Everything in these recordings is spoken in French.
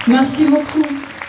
Merci beaucoup.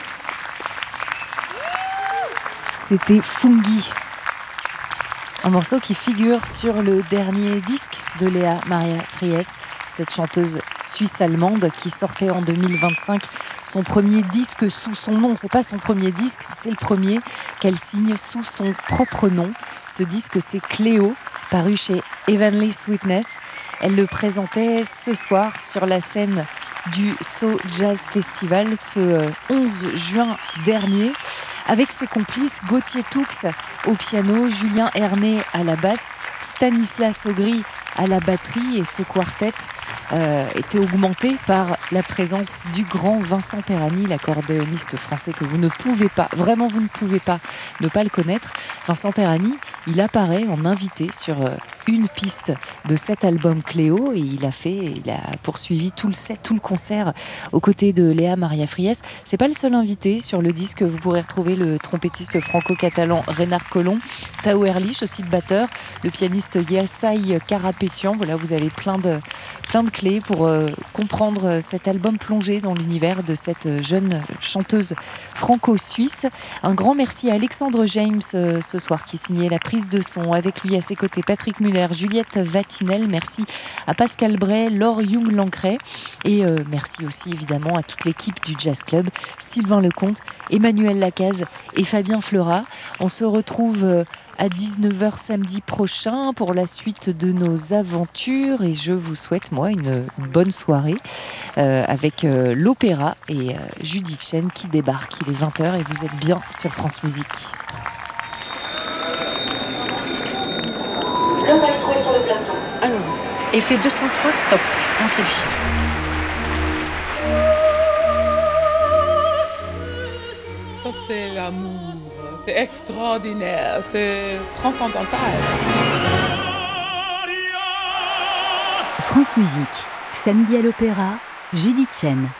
C'était Fungi, un morceau qui figure sur le dernier disque de Léa Maria Fries, cette chanteuse suisse-allemande qui sortait en 2025 son premier disque sous son nom. C'est pas son premier disque, c'est le premier qu'elle signe sous son propre nom. Ce disque, c'est Cléo, paru chez Heavenly Sweetness. Elle le présentait ce soir sur la scène du So Jazz Festival ce 11 juin dernier, avec ses complices Gauthier Toux au piano, Julien Herné à la basse, Stanislas Augry à la batterie, et ce quartet était augmenté par la présence du grand Vincent Perani, l'accordéoniste français que vous ne pouvez pas, vraiment vous ne pouvez pas ne pas le connaître. Vincent Perani, il apparaît en invité sur une piste de cet album Cléo, et il a poursuivi tout le concert aux côtés de Léa Maria Fries. C'est pas le seul invité sur le disque. Vous pourrez retrouver le trompettiste franco-catalan Reynard Collomb, Tao Erlich aussi, le batteur, le pianiste Yassai Karapétian. Voilà, vous avez plein de clés pour comprendre cet album plongé dans l'univers de cette jeune chanteuse franco-suisse. Un grand merci à Alexandre James ce soir qui signait la prise de son. Avec lui à ses côtés Patrick Muller, Juliette Vatinel. Merci à Pascal Bray, Laure Young-Lancret, et merci aussi évidemment à toute l'équipe du Jazz Club, Sylvain Lecomte, Emmanuel Lacaze et Fabien Fleurat. On se retrouve à 19h samedi prochain pour la suite de nos aventures, et je vous souhaite moi une bonne soirée avec l'opéra et Judith Chen qui débarque. Il est 20h et vous êtes bien sur France Musique. Le maestro est sur le plateau. Allons-y. Effet 203, top. Entrée du chiffre. Ça, c'est l'amour. C'est extraordinaire. C'est transcendantal. France Musique, samedi à l'Opéra, Judith Chen.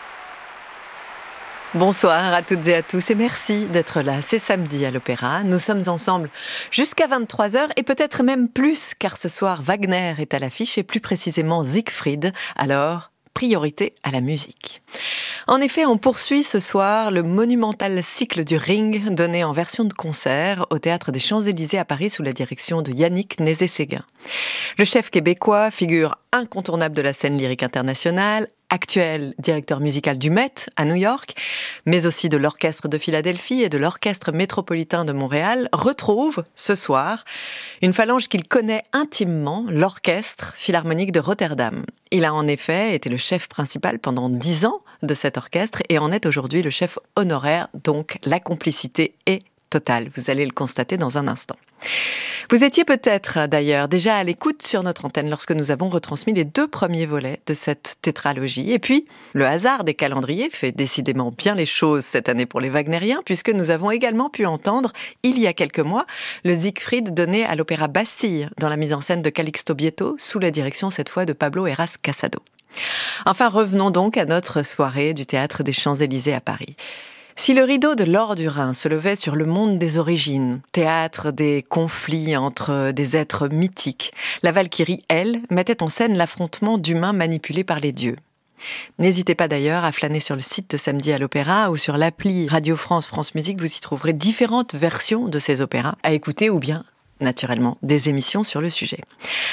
Bonsoir à toutes et à tous et merci d'être là. C'est samedi à l'Opéra. Nous sommes ensemble jusqu'à 23h et peut-être même plus, car ce soir Wagner est à l'affiche et plus précisément Siegfried. Alors, priorité à la musique. En effet, on poursuit ce soir le monumental cycle du Ring donné en version de concert au Théâtre des Champs-Élysées à Paris sous la direction de Yannick Nézet-Séguin. Le chef québécois, figure incontournable de la scène lyrique internationale, actuel directeur musical du Met à New York, mais aussi de l'Orchestre de Philadelphie et de l'Orchestre métropolitain de Montréal, retrouve ce soir une phalange qu'il connaît intimement, l'Orchestre Philharmonique de Rotterdam. Il a en effet été le chef principal pendant 10 ans de cet orchestre et en est aujourd'hui le chef honoraire, donc la complicité est totale. Vous allez le constater dans un instant. Vous étiez peut-être d'ailleurs déjà à l'écoute sur notre antenne lorsque nous avons retransmis les 2 premiers volets de cette tétralogie. Et puis, le hasard des calendriers fait décidément bien les choses cette année pour les Wagnériens, puisque nous avons également pu entendre, il y a quelques mois, le Siegfried donné à l'Opéra Bastille, dans la mise en scène de Calixto Bieto, sous la direction cette fois de Pablo Heras Casado. Enfin, revenons donc à notre soirée du Théâtre des Champs-Élysées à Paris. Si le rideau de l'or du Rhin se levait sur le monde des origines, théâtre des conflits entre des êtres mythiques, la Valkyrie, elle, mettait en scène l'affrontement d'humains manipulés par les dieux. N'hésitez pas d'ailleurs à flâner sur le site de Samedi à l'Opéra ou sur l'appli Radio France, France Musique, vous y trouverez différentes versions de ces opéras à écouter ou bien, naturellement, des émissions sur le sujet.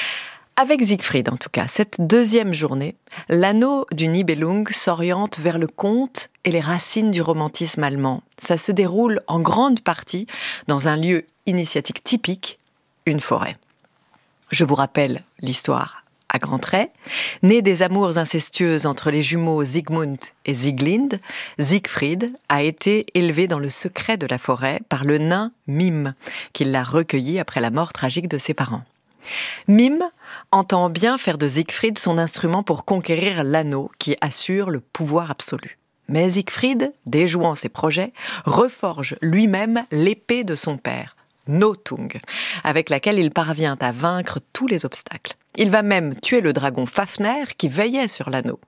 Avec Siegfried, en tout cas, cette deuxième journée, l'anneau du Nibelung s'oriente vers le conte et les racines du romantisme allemand. Ça se déroule en grande partie dans un lieu initiatique typique, une forêt. Je vous rappelle l'histoire à grands traits. Né des amours incestueuses entre les jumeaux Siegmund et Sieglinde, Siegfried a été élevé dans le secret de la forêt par le nain Mime, qui l'a recueilli après la mort tragique de ses parents. Mime entend bien faire de Siegfried son instrument pour conquérir l'anneau qui assure le pouvoir absolu. Mais Siegfried, déjouant ses projets, reforge lui-même l'épée de son père, Nothung, avec laquelle il parvient à vaincre tous les obstacles. Il va même tuer le dragon Fafner qui veillait sur l'anneau.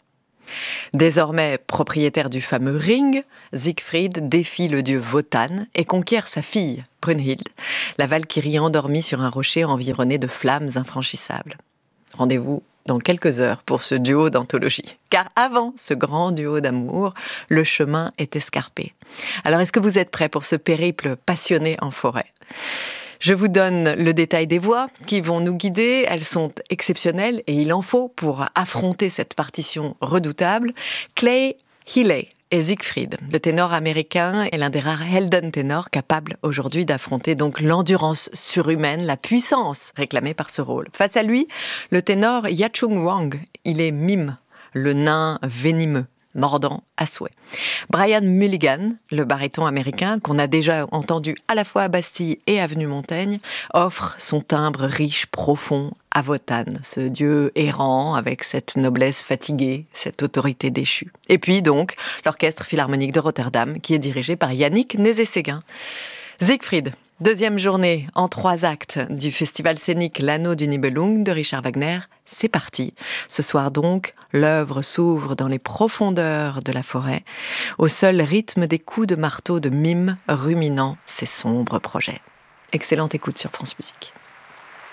Désormais propriétaire du fameux ring, Siegfried défie le dieu Wotan et conquiert sa fille, Brunhild, la Valkyrie endormie sur un rocher environné de flammes infranchissables. Rendez-vous dans quelques heures pour ce duo d'anthologie. Car avant ce grand duo d'amour, le chemin est escarpé. Alors est-ce que vous êtes prêts pour ce périple passionné en forêt ? Je vous donne le détail des voix qui vont nous guider. Elles sont exceptionnelles et il en faut pour affronter cette partition redoutable. Clay Healy et Siegfried, le ténor américain est l'un des rares Helden ténors capables aujourd'hui d'affronter donc l'endurance surhumaine, la puissance réclamée par ce rôle. Face à lui, le ténor Yachung Wang, il est mime, le nain venimeux, mordant à souhait. Brian Mulligan, le baryton américain qu'on a déjà entendu à la fois à Bastille et avenue Montaigne, offre son timbre riche, profond à Wotan, ce dieu errant avec cette noblesse fatiguée, cette autorité déchue. Et puis donc, l'Orchestre Philharmonique de Rotterdam qui est dirigé par Yannick Nézet-Séguin. Siegfried, deuxième journée en 3 actes du festival scénique L'Anneau du Nibelung de Richard Wagner. C'est parti. Ce soir donc, l'œuvre s'ouvre dans les profondeurs de la forêt, au seul rythme des coups de marteau de Mime ruminant ses sombres projets. Excellente écoute sur France Musique.